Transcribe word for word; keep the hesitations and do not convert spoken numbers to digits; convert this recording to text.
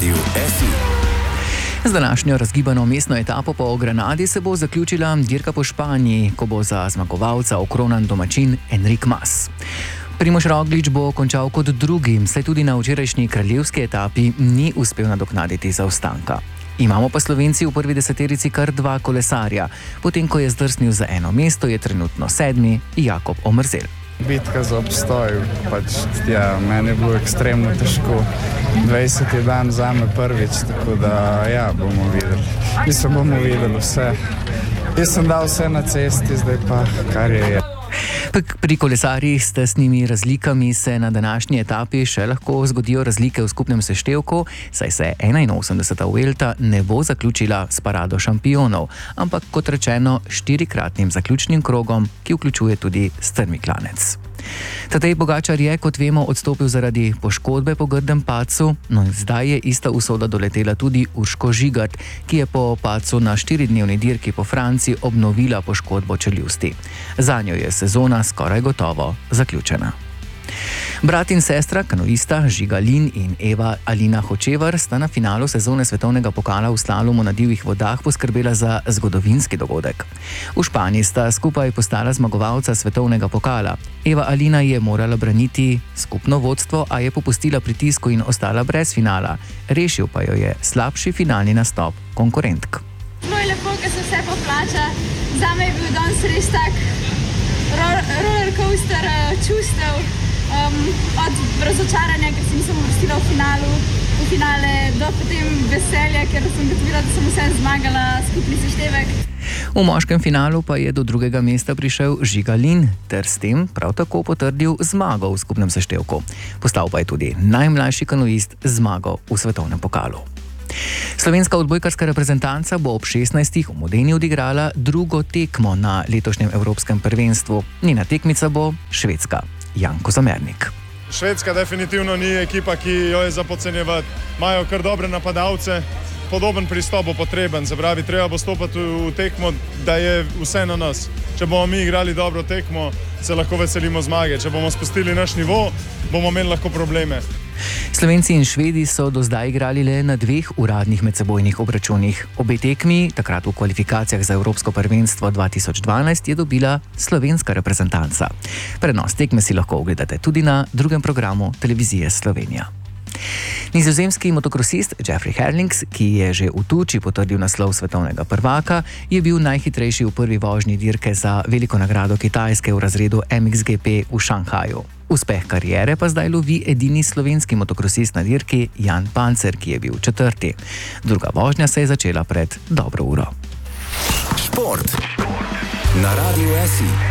Radiu S I. Z današnjo razgibano mestno etapo po Granadi se bo zaključila dirka po Španiji, ko bo za zmagovalca okronan domačin Enric Mas. Primož Roglič bo končal kot drugi, saj tudi na včerajšnji kraljevski etapi ni uspel nadoknaditi zaostanka. Imamo pa Slovenci v prvi deseterici kar dva kolesarja. Potem, ko je zdrsnil za eno mesto, je trenutno sedmi Jakob Omerzel. Bitka za obstoj, pač, ja, meni je bilo ekstremno težko. dvajseti dan zame prvič, tako da ja, bomo videli. Mislim, bomo videli vse. Jaz sem dal vse na cesti, zdaj pa kar je je. Pri kolesarjih s tesnimi razlikami se na današnji etapi še lahko zgodijo razlike v skupnem seštevku, saj se enainosemdeseta Vuelta ne bo zaključila s parado šampionov, ampak kot rečeno štirikratnim zaključnim krogom, ki vključuje tudi strmi klanec. Tadej Pogačar je, kot vemo, odstopil zaradi poškodbe po grdem padcu, no in zdaj je ista usoda doletela tudi Urško Žigart, ki je po padcu na štiridnevni dirki po Franciji obnovila poškodbo čeljusti. Zanjo je sezona skoraj gotovo zaključena. Brat in sestra, kanuista Žiga Lin in Eva Alina Hočevar, sta na finalu sezone svetovnega pokala v slalomu na divjih vodah poskrbela za zgodovinski dogodek. V Španiji sta skupaj postala zmagovalca svetovnega pokala. Eva Alina je morala braniti skupno vodstvo, a je popustila pritisku in ostala brez finala. Rešil pa jo je slabši finalni nastop konkurentk. Zelo je lepo, ker se vse poplača. Zame je bil danes res tak rollercoaster čustev. Um, od razočaranja, ker se nisem uvrstila v finalu, v finale, do potem veselja, ker sem gotovila, da sem vse zmagala skupni seštevek. V moškem finalu pa je do drugega mesta prišel Žiga Lin ter s tem prav tako potrdil zmago v skupnem seštevku. Postal pa je tudi najmlajši kanuist z zmago v svetovnem pokalu. Slovenska odbojkarska reprezentanca bo ob šestnajstih v Modeni odigrala drugo tekmo na letošnjem evropskem prvenstvu. Njena tekmica bo Švedska. Janko Zamernik. Švedska definitivno ni ekipa, ki jo je za podcenjevati. Imajo kar dobre napadalce, podoben pristop bo potreben. Se pravi, treba bo stopiti v tekmo, da je vse na nas. Če bomo mi igrali dobro tekmo, se lahko veselimo zmage. Če bomo spustili naš nivo, bomo imeli lahko probleme. Slovenci in Švedi so do zdaj igrali le na dveh uradnih medsebojnih obračunih. Obe tekmi, takrat v kvalifikacijah za Evropsko prvenstvo dva tisoč dvanajst, je dobila slovenska reprezentanca. Prenos tekme si lahko ogledate tudi na drugem programu televizije Slovenija. Nizozemski motokrosist Jeffrey Herlings, ki je že v Tuči potrdil naslov svetovnega prvaka, je bil najhitrejši v prvi vožnji dirke za veliko nagrado Kitajske v razredu M X G P v Šanghaju. Uspeh kariere pa zdaj lovi edini slovenski motokrosist na dirki Jan Pancer, ki je bil četrti. Druga vožnja se je začela pred dobro uro. Šport na Radiu S I.